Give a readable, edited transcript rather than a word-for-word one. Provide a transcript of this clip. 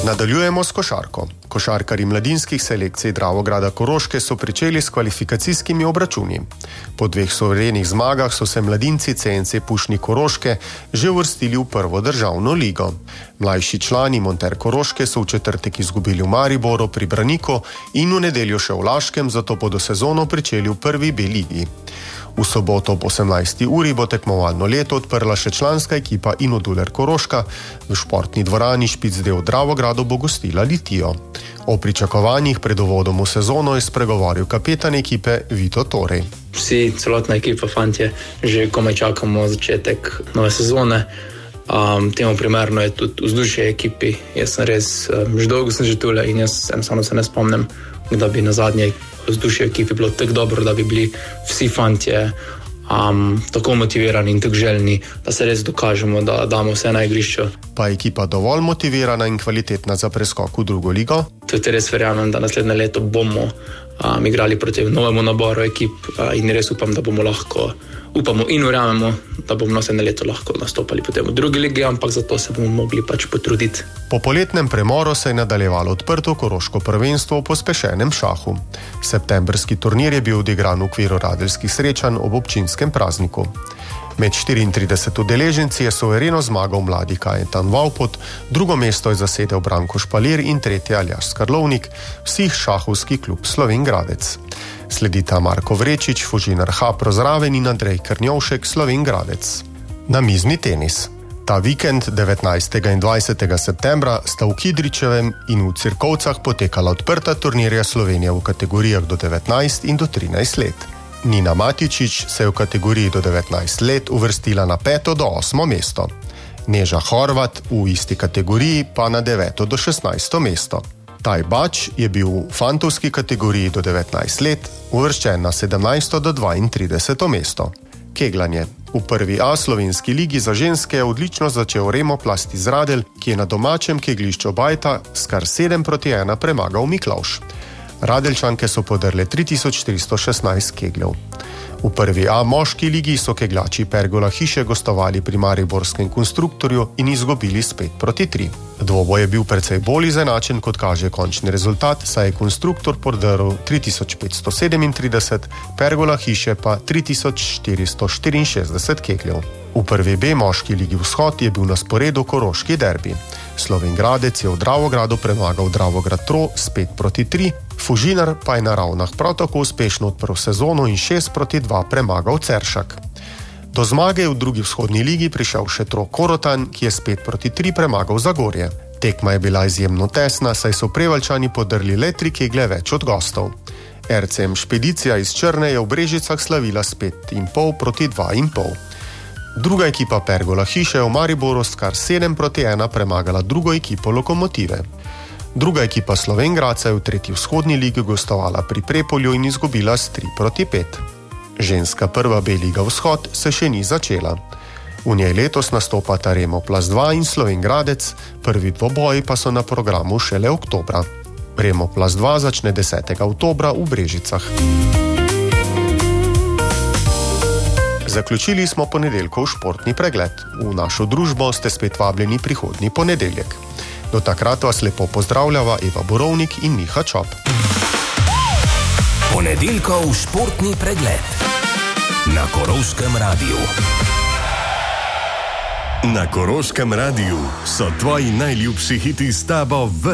Nadaljujemo s košarko. Košarkarji mladinskih selekcij Dravograda Koroške so pričeli s kvalifikacijskimi obračuni. Po 2 suverenih zmagah so se mladinci CNC Pušnik Koroške že uvrstili v prvo državno ligo. Mlajši člani Monter Koroške so v četrtek izgubili v Mariboru pri Braniku in v nedeljo še v Laškem, zato bodo sezono pričeli v prvi B ligi. V soboto ob 18. uri bo tekmovalno leto odprla še članska ekipa Inoduler Koroška, v športni dvorani Špicdel v Dravogradu bo gostila Litijo. O pričakovanjih pred uvodom v sezono je spregovoril kapetan ekipe Vito Torej. Vsi, celotna ekipa, fantje, že komaj čakamo začetek nove sezone. Temu primerno je tudi vzdušje ekipi. Jaz sem res, že dolgo sem že tule in jaz enostavno se ne spomnim, da bi na zadnje vzdušje ekipi bilo tako dobro, da bi bili vsi fantje tako motivirani in tako željni, da se res dokažemo, da damo vse na igrišču. Pa je ekipa dovolj motivirana in kvalitetna za preskok v drugo ligo? Tudi res verjamem, da naslednje leto bomo igrali proti novemu naboru ekip in res upam, da bomo lahko, upamo in verjamemo, da bomo naslednje leto lahko nastopali potem v drugi ligi, ampak zato se bomo mogli pač potruditi. Po poletnem premoru se je nadaljevalo odprto koroško prvenstvo v pospešenem šahu. Septembrski turnir je bil odigran v okviru radeljskih srečanj ob občinskem prazniku. Med 34 udeleženci je suvereno zmagal mladi Kajetan Vavpot, drugo mesto je zasedel Branko Špalir in tretje Aljaž Skarlovnik, vsih šahovski klub Slovenj Gradec. Sledita Marko Vrečič, Fužinar Hapro zraven in Andrej Krnjovšek, Slovenj Gradec. Namizni tenis. Ta vikend 19. in 20. septembra sta v Kidričevem in v Cirkovcah potekala odprta turnirja Slovenije v kategorijah do 19 in do 13 let. Nina Matičič se je v kategoriji do 19 let uvrstila na 5. do 8. mesto. Neža Horvat v isti kategoriji pa na 9. do 16. mesto. Taj Bač je bil v fantovski kategoriji do 19 let uvrščen na 17. do 32. mesto. Kegljanje. V prvi A slovenski ligi za ženske je odlično začel Remo Plast iz Radelj, ki je na domačem kegljišču Bajta s kar 7-1 premagal Miklavž. Radeljčanke so podrle 3416 kegljev. V prvi A moški ligi so kegljači Pergola Hiše gostovali pri mariborskem Konstruktorju in izgubili s 5-3. Dvoboj je bil precej bolj izenačen, kot kaže končni rezultat, saj je Konstruktor podrl 3537, Pergola Hiše pa 3464 kegljev. V prvi B moški ligi Vzhod je bil na sporedu koroški derbi. Slovenj Gradec je v Dravogradu premagal Dravograd Tro s 5-3, Fužinar pa je na Ravnah prav tako uspešno odprl sezono in 6-2 premagal Ceršak. Do zmage je v drugi vzhodni ligi prišel še Tro Korotan, ki je s 5-3 premagal Zagorje. Tekma je bila izjemno tesna, saj so Prevaljčani podrli le 3 keglje več od gostov. RCM Špedicija iz Črne je v Brežicah slavila s 5,5-2,5. Druga ekipa Pergola Hiše je v Mariboru s kar 7-1 premagala drugo ekipo Lokomotive. Druga ekipa Slovenj Gradca je v tretji vzhodni ligi gostovala pri Prepolju in izgubila s 3-5. Ženska prva B liga Vzhod se še ni začela. V njej letos nastopata Remo Plast 2 in Slovenj Gradec, prvi dvoboji pa so na programu šele oktobra. Remo Plast 2 začne 10. oktobra v Brežicah. Zaključili smo ponedeljkov športni pregled. V našo družbo ste spet vabljeni prihodnji ponedeljek. Do takrat vas lepo pozdravljava Eva Borovnik in Miha Čop. Ponedeljkov športni pregled na Koroškem radiju. Na Koroškem radiju so tvoji najljubši hiti s tabo v